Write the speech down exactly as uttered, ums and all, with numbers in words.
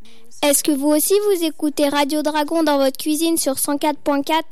Est-ce que vous aussi vous écoutez Radio Dragon dans votre cuisine sur cent quatre point quatre ?